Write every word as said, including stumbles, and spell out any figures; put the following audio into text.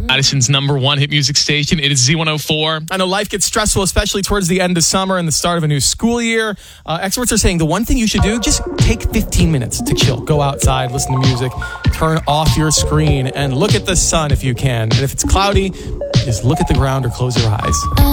Madison's number one hit music station. It is Z one oh four. I know life gets stressful, especially towards the end of summer and the start of a new school year. Uh, experts are saying the one thing you should do, just take fifteen minutes to chill. Go outside, listen to music, turn off your screen, and look at the sun if you can. And if it's cloudy, just look at the ground or close your eyes.